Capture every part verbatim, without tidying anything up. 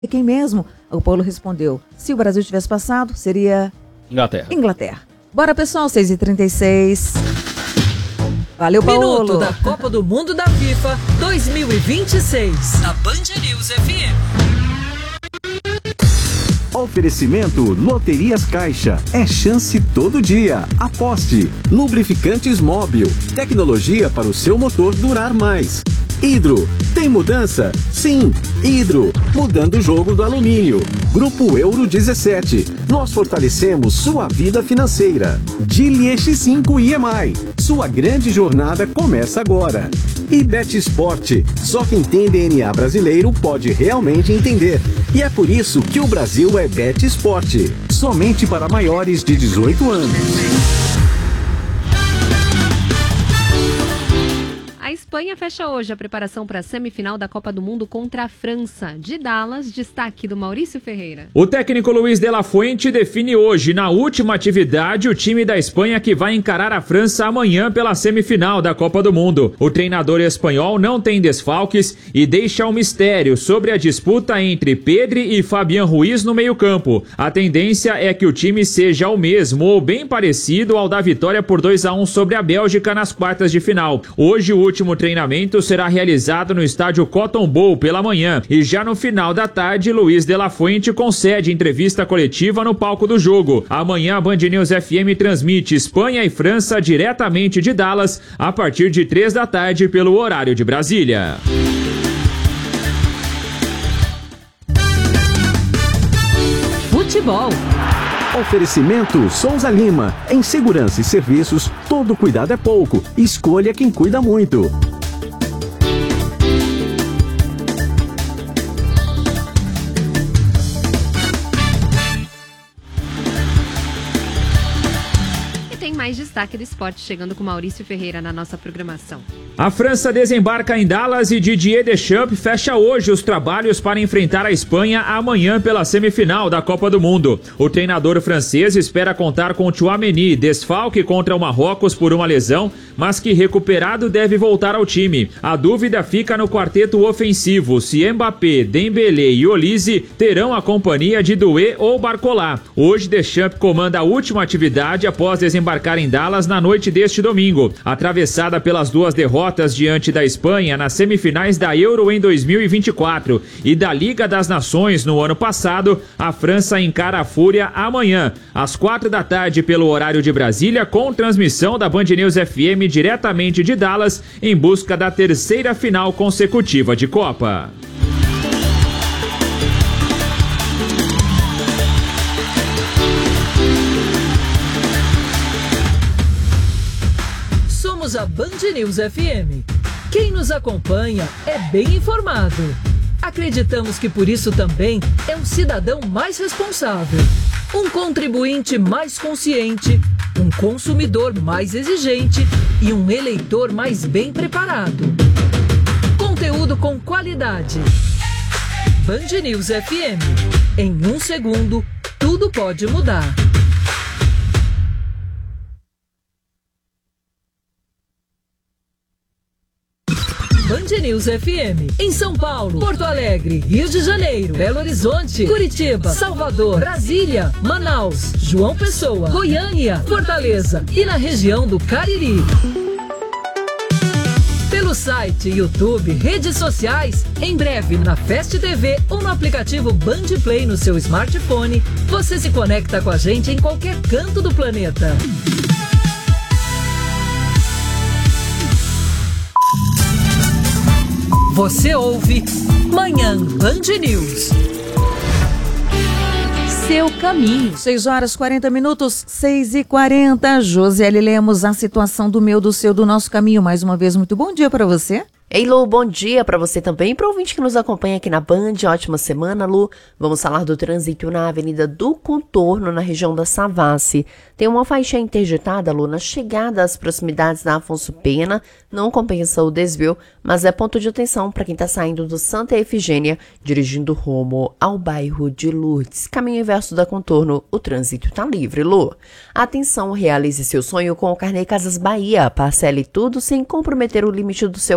E quem mesmo? O Paulo respondeu, se o Brasil tivesse passado, seria... Inglaterra. Inglaterra. Bora, pessoal, seis e trinta e seis. Valeu, Paulo. Minuto da Copa do Mundo da FIFA dois mil e vinte e seis. Na Band News F M. Oferecimento Loterias Caixa. É chance todo dia. Aposte. Lubrificantes Móbil. Tecnologia para o seu motor durar mais. Hidro. Tem mudança? Sim. Hidro. Mudando o jogo do alumínio. Grupo Euro dezessete. Nós fortalecemos sua vida financeira. Geely X cinco I M I. Sua grande jornada começa agora. E Bet Sport. Só quem tem D N A brasileiro pode realmente entender. E é por isso que o Brasil é Bet Sport. Somente para maiores de dezoito anos. A Espanha fecha hoje a preparação para a semifinal da Copa do Mundo contra a França. De Dallas, destaque do Maurício Ferreira. O técnico Luiz de la Fuente define hoje, na última atividade, o time da Espanha que vai encarar a França amanhã pela semifinal da Copa do Mundo. O treinador espanhol não tem desfalques e deixa um mistério sobre a disputa entre Pedri e Fabián Ruiz no meio-campo. A tendência é que o time seja o mesmo ou bem parecido ao da vitória por dois a um sobre a Bélgica nas quartas de final. Hoje, o último O último treinamento será realizado no estádio Cotton Bowl pela manhã e já no final da tarde, Luiz de la Fuente concede entrevista coletiva no palco do jogo. Amanhã a Band News F M transmite Espanha e França diretamente de Dallas a partir de três da tarde pelo horário de Brasília. Futebol. Oferecimento Souza Lima. Em segurança e serviços, todo cuidado é pouco. Escolha quem cuida muito. Tem mais destaque do esporte chegando com Maurício Ferreira na nossa programação. A França desembarca em Dallas e Didier Deschamps fecha hoje os trabalhos para enfrentar a Espanha amanhã pela semifinal da Copa do Mundo. O treinador francês espera contar com Tchouaméni, desfalque contra o Marrocos por uma lesão, mas que recuperado deve voltar ao time. A dúvida fica no quarteto ofensivo, se Mbappé, Dembélé e Olise terão a companhia de Doué ou Barcola. Hoje Deschamps comanda a última atividade após desembarcar em Dallas na noite deste domingo. Atravessada pelas duas derrotas diante da Espanha nas semifinais da Euro em dois mil e vinte e quatro e da Liga das Nações no ano passado, a França encara a Fúria amanhã, às quatro da tarde pelo horário de Brasília, com transmissão da Band News F M diretamente de Dallas, em busca da terceira final consecutiva de Copa. Somos a Band News F M. Quem nos acompanha é bem informado. Acreditamos que por isso também é um cidadão mais responsável, um contribuinte mais consciente, um consumidor mais exigente e um eleitor mais bem preparado. Conteúdo com qualidade. Band News F M. Em um segundo, tudo pode mudar. Band News F M. Em São Paulo, Porto Alegre, Rio de Janeiro, Belo Horizonte, Curitiba, Salvador, Brasília, Manaus, João Pessoa, Goiânia, Fortaleza e na região do Cariri. Pelo site, YouTube, redes sociais, em breve na Fast T V ou no aplicativo Band Play no seu smartphone, você se conecta com a gente em qualquer canto do planeta. Você ouve Manhã Band News. Seu caminho. seis horas e quarenta minutos, seis e quarenta. Josiele Lemos, a situação do meu, do seu, do nosso caminho. Mais uma vez, muito bom dia para você. Ei, Lu, bom dia para você também e para o ouvinte que nos acompanha aqui na Band. Ótima semana, Lu. Vamos falar do trânsito na Avenida do Contorno, na região da Savassi. Tem uma faixa interditada, Lu, na chegada às proximidades da Afonso Pena. Não compensa o desvio, mas é ponto de atenção para quem está saindo do Santa Efigênia, dirigindo rumo ao bairro de Lourdes. Caminho inverso da Contorno, o trânsito está livre, Lu. Atenção, realize seu sonho com o Carnê Casas Bahia. Parcele tudo sem comprometer o limite do seu cartão.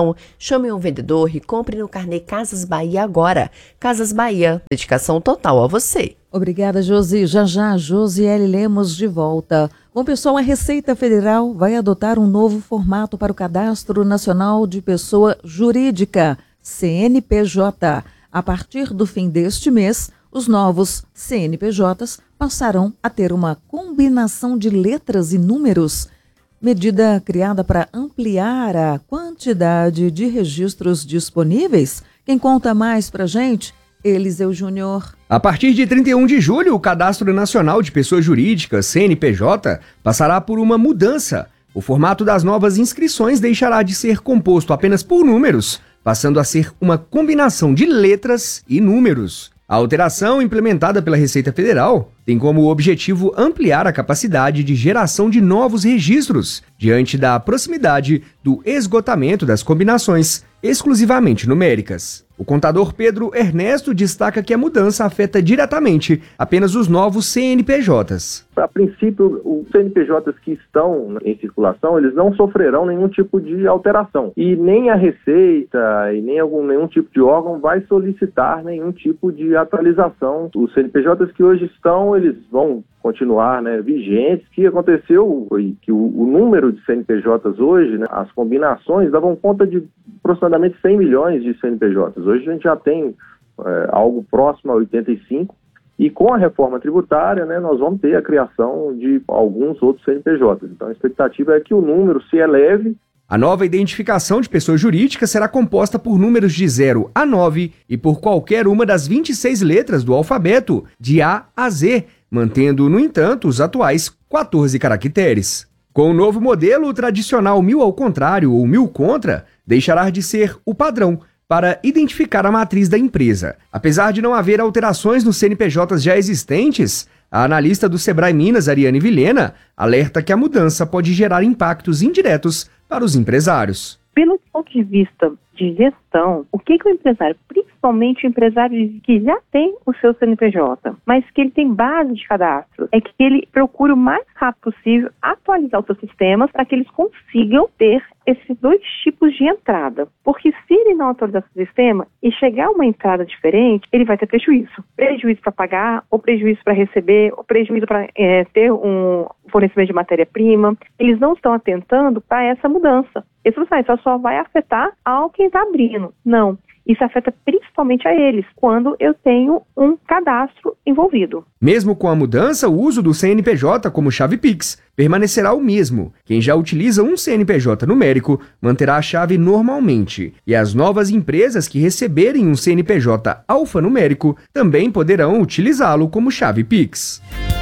promoção. Chame um vendedor e compre no carnê Casas Bahia agora. Casas Bahia, dedicação total a você. Obrigada, Josi. Já já, Josiele Lemos de volta. Bom, pessoal, a Receita Federal vai adotar um novo formato para o Cadastro Nacional de Pessoa Jurídica, C N P J. A partir do fim deste mês, os novos C N P Js passarão a ter uma combinação de letras e números, medida criada para ampliar a quantidade de registros disponíveis. Quem conta mais pra gente? Eliseu Júnior. A partir de trinta e um de julho, o Cadastro Nacional de Pessoas Jurídicas, C N P J, passará por uma mudança. O formato das novas inscrições deixará de ser composto apenas por números, passando a ser uma combinação de letras e números. A alteração, implementada pela Receita Federal, tem como objetivo ampliar a capacidade de geração de novos registros, diante da proximidade do esgotamento das combinações exclusivamente numéricas. O contador Pedro Ernesto destaca que a mudança afeta diretamente apenas os novos C N P Js. A princípio, os C N P Js que estão em circulação, eles não sofrerão nenhum tipo de alteração. E nem a Receita e nem algum, nenhum tipo de órgão vai solicitar nenhum tipo de atualização. Os C N P Js que hoje estão, eles vão continuar, né, vigentes. O que aconteceu foi que o, o número de C N P Js hoje, né, as combinações, davam conta de aproximadamente cem milhões de C N P Js. Hoje a gente já tem é, algo próximo a oitenta e cinco, e com a reforma tributária, né, nós vamos ter a criação de alguns outros C N P Js. Então a expectativa é que o número se eleve. A nova identificação de pessoa jurídica será composta por números de zero a nove e por qualquer uma das vinte e seis letras do alfabeto, de A a Z, mantendo, no entanto, os atuais quatorze caracteres. Com o novo modelo, o tradicional mil ao contrário ou mil contra deixará de ser o padrão para identificar a matriz da empresa. Apesar de não haver alterações nos C N P Js já existentes, a analista do Sebrae Minas, Ariane Vilhena, alerta que a mudança pode gerar impactos indiretos para os empresários. Pelo ponto de vista de gestão, o que, que o empresário, principalmente o empresário que já tem o seu C N P J, mas que ele tem base de cadastro, é que ele procure o mais rápido possível atualizar os seus sistemas para que eles consigam ter esses dois tipos de entrada. Porque se ele não atualizar o sistema e chegar a uma entrada diferente, ele vai ter prejuízo. Prejuízo para pagar, ou prejuízo para receber, ou prejuízo para é, ter um fornecimento de matéria-prima. Eles não estão atentando para essa mudança. Isso só vai afetar ao quem está abrindo. Não. Isso afeta principalmente a eles, quando eu tenho um cadastro envolvido. Mesmo com a mudança, o uso do C N P J como chave Pix permanecerá o mesmo. Quem já utiliza um C N P J numérico manterá a chave normalmente. E as novas empresas que receberem um C N P J alfanumérico também poderão utilizá-lo como chave Pix.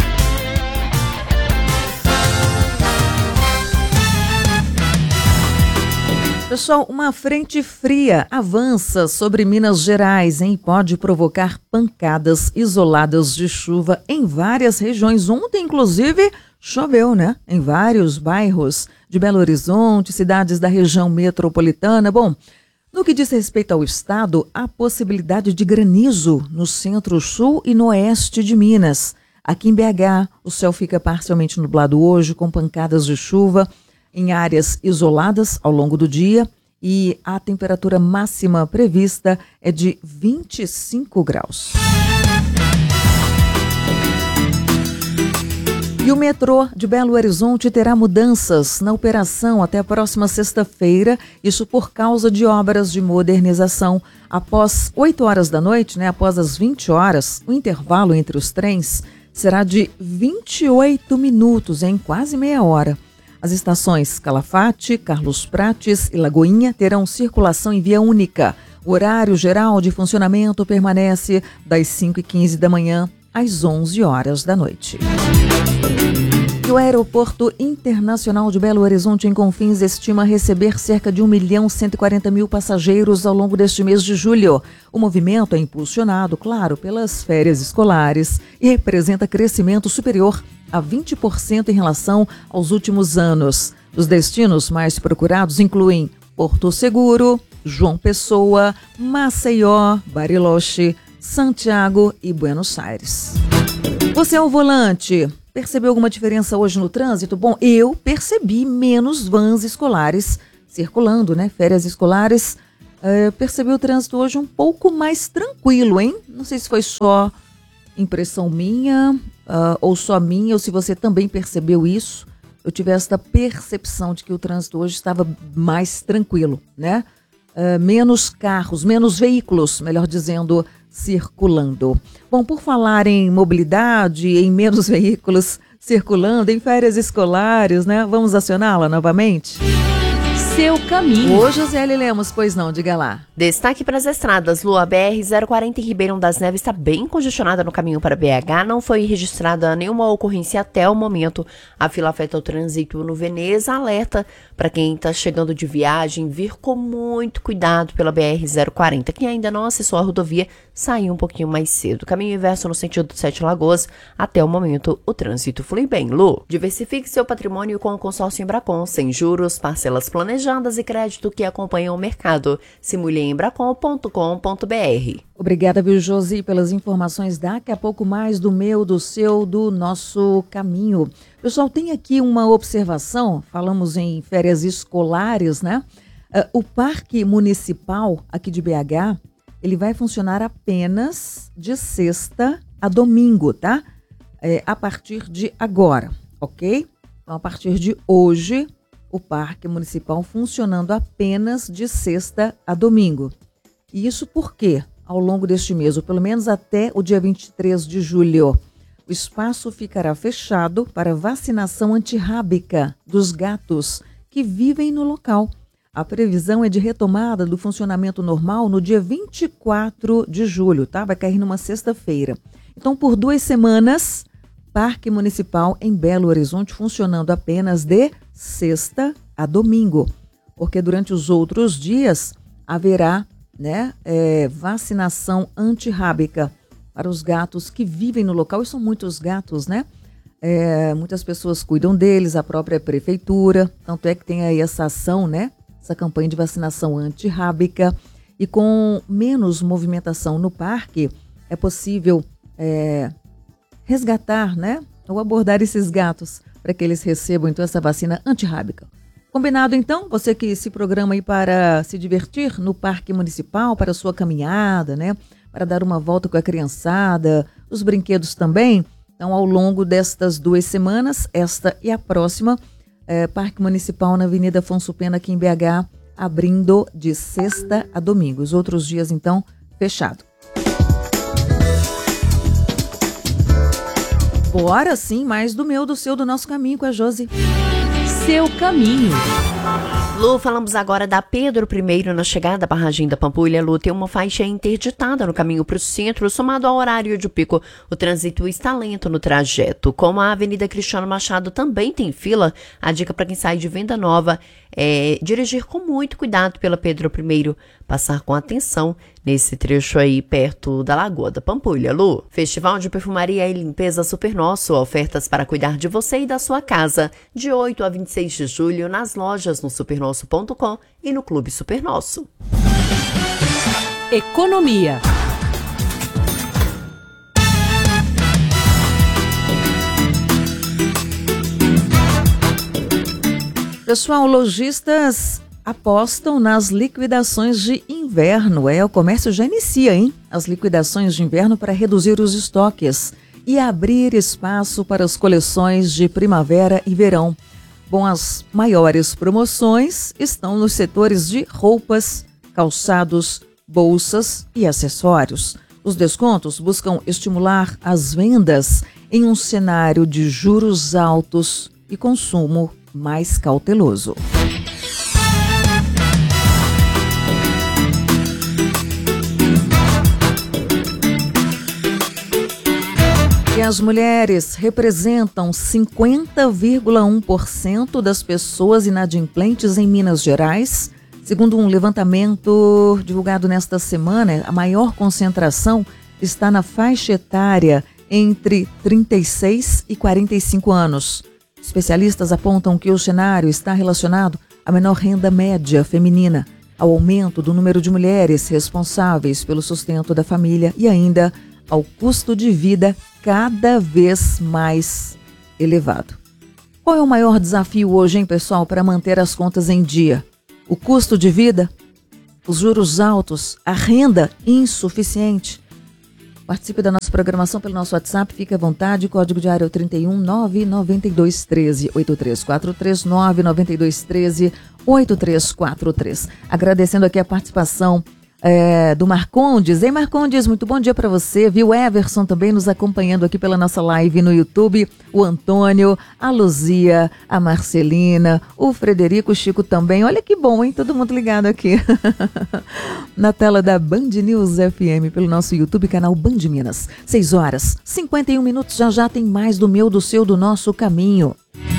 Pessoal, uma frente fria avança sobre Minas Gerais, hein? Pode provocar pancadas isoladas de chuva em várias regiões. Ontem, inclusive, choveu, né? Em vários bairros de Belo Horizonte, cidades da região metropolitana. Bom, no que diz respeito ao estado, há possibilidade de granizo no centro-sul e no oeste de Minas. Aqui em B H, o céu fica parcialmente nublado hoje, com pancadas de chuva em áreas isoladas ao longo do dia, e a temperatura máxima prevista é de vinte e cinco graus. E o metrô de Belo Horizonte terá mudanças na operação até a próxima sexta-feira, isso por causa de obras de modernização. Após oito horas da noite, né, após as vinte horas, o intervalo entre os trens será de vinte e oito minutos, em quase meia hora. As estações Calafate, Carlos Prates e Lagoinha terão circulação em via única. O horário geral de funcionamento permanece das cinco e quinze da manhã às onze horas da noite. E o Aeroporto Internacional de Belo Horizonte, em Confins, estima receber cerca de um milhão cento e quarenta mil passageiros ao longo deste mês de julho. O movimento é impulsionado, claro, pelas férias escolares e representa crescimento superior a vinte por cento em relação aos últimos anos. Os destinos mais procurados incluem Porto Seguro, João Pessoa, Maceió, Bariloche, Santiago e Buenos Aires. Você é o volante. Percebeu alguma diferença hoje no trânsito? Bom, eu percebi menos vans escolares circulando, né? Férias escolares, uh, percebi o trânsito hoje um pouco mais tranquilo, hein? Não sei se foi só impressão minha, uh, ou só minha, ou se você também percebeu isso. Eu tive esta percepção de que o trânsito hoje estava mais tranquilo, né? Uh, menos carros, menos veículos, melhor dizendo, circulando. Bom, por falar em mobilidade, em menos veículos circulando, em férias escolares, né? Vamos acioná-la novamente? Seu caminho. Ô, Josiele Lemos, pois não, diga lá. Destaque para as estradas. Lu, a B R zero quarenta em Ribeirão das Neves está bem congestionada no caminho para B H. Não foi registrada nenhuma ocorrência até o momento. A fila afeta o trânsito no Veneza. Alerta para quem está chegando de viagem, vir com muito cuidado pela B R zero quarenta. Quem ainda não acessou a rodovia, saiu um pouquinho mais cedo. Caminho inverso no sentido de Sete Lagoas. Até o momento, o trânsito flui bem. Lu, diversifique seu patrimônio com o consórcio Embracon, sem juros, parcelas planejadas e crédito que acompanham o mercado. Simule em embracon ponto com ponto b r. Obrigada, viu, Josi, pelas informações. Daqui a pouco mais do meu, do seu, do nosso caminho. Pessoal, tem aqui uma observação. Falamos em férias escolares, né? Uh, o Parque Municipal aqui de B H, ele vai funcionar apenas de sexta a domingo, tá? É, a partir de agora, ok? Então, a partir de hoje, o Parque Municipal funcionando apenas de sexta a domingo. E isso porque, ao longo deste mês, ou pelo menos até o dia vinte e três de julho, o espaço ficará fechado para vacinação antirrábica dos gatos que vivem no local. A previsão é de retomada do funcionamento normal no dia vinte e quatro de julho, tá? Vai cair numa sexta-feira. Então, por duas semanas, Parque Municipal em Belo Horizonte funcionando apenas de sexta a domingo, porque durante os outros dias haverá, né, é, vacinação antirrábica para os gatos que vivem no local, e são muitos gatos, né? É, muitas pessoas cuidam deles, a própria prefeitura, tanto é que tem aí essa ação, né? Essa campanha de vacinação antirrábica, e com menos movimentação no parque, é possível é, resgatar, né? Ou abordar esses gatos para que eles recebam, então, essa vacina antirrábica. Combinado, então? Você que se programa aí para se divertir no Parque Municipal, para a sua caminhada, né? Para dar uma volta com a criançada, os brinquedos também. Então, ao longo destas duas semanas, esta e a próxima, é, Parque Municipal na Avenida Afonso Pena, aqui em B H, abrindo de sexta a domingo. Os outros dias, então, fechado. Bora sim, mais do meu, do seu, do nosso caminho com a Josi. Seu caminho. Lu, falamos agora da Pedro I, na chegada à barragem da Pampulha. Lu, tem uma faixa interditada no caminho para o centro, somado ao horário de pico. O trânsito está lento no trajeto. Como a Avenida Cristiano Machado também tem fila, a dica para quem sai de Venda Nova é dirigir com muito cuidado pela Pedro I, passar com atenção nesse trecho aí perto da Lagoa da Pampulha. Lu, Festival de Perfumaria e Limpeza Super Nosso, ofertas para cuidar de você e da sua casa, de oito a vinte e seis de julho, nas lojas no supernosso ponto com e no Clube Super Nosso. Economia. Pessoal, lojistas apostam nas liquidações de inverno. É, o comércio já inicia, hein? As liquidações de inverno para reduzir os estoques e abrir espaço para as coleções de primavera e verão. Bom, as maiores promoções estão nos setores de roupas, calçados, bolsas e acessórios. Os descontos buscam estimular as vendas em um cenário de juros altos e consumo mais cauteloso. E as mulheres representam cinquenta vírgula um por cento das pessoas inadimplentes em Minas Gerais. Segundo um levantamento divulgado nesta semana, a maior concentração está na faixa etária entre trinta e seis e quarenta e cinco anos. Especialistas apontam que o cenário está relacionado à menor renda média feminina, ao aumento do número de mulheres responsáveis pelo sustento da família e ainda ao custo de vida cada vez mais elevado. Qual é o maior desafio hoje, hein, pessoal, para manter as contas em dia? o custo de vida, os juros altos, a renda insuficiente. Participe da nossa programação pelo nosso WhatsApp, fique à vontade, código de área é o trinta e um, nove nove dois um três, oito três quatro três, nove nove dois um três, oito três quatro três. Agradecendo aqui a participação é, do Marcondes. Ei, Marcondes, muito bom dia para você, viu? Everson também nos acompanhando aqui pela nossa live no YouTube, o Antônio, a Luzia, a Marcelina, o Frederico, o Chico também. Olha que bom, hein? Todo mundo ligado aqui na tela da Band News F M, pelo nosso YouTube, canal Band Minas. seis horas, cinquenta e um minutos, já já tem mais do meu, do seu, do nosso caminho.